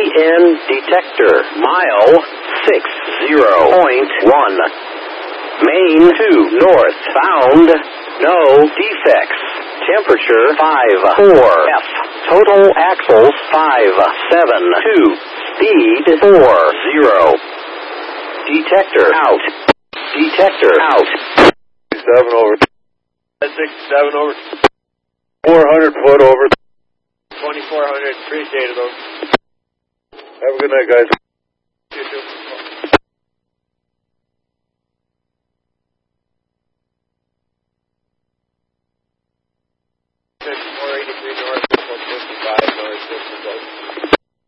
EN detector. Mile 60.1. Main 2 north. Found no defects. Temperature 54 F. Total axles 572. Speed 40. Detector out. Detector out. 7 over. 67 over. 400 foot over. 2400. Appreciate it, though. Have a good night, guys.